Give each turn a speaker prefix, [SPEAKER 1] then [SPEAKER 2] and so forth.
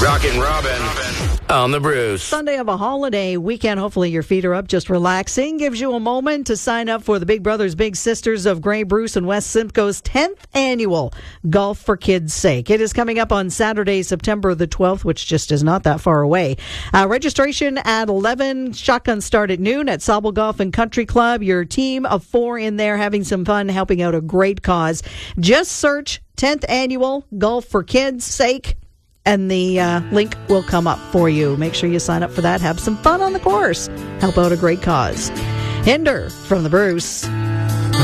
[SPEAKER 1] Rockin' Robin on the Bruce.
[SPEAKER 2] Sunday of a holiday weekend. Hopefully your feet are up, just relaxing. Gives you a moment to sign up for the Big Brothers Big Sisters of Grey Bruce and West Simcoe's 10th annual Golf for Kids' Sake. It is coming up on Saturday, September the 12th, which just is not that far away. Registration at 11, shotgun start at noon at Sauble Golf and Country Club. Your team of 4 in there having some fun, helping out a great cause. Just search 10th annual Golf for Kids' Sake, and the link will come up for you. Make sure you sign up for that. Have some fun on the course. Help out a great cause. Hinder from the Bruce.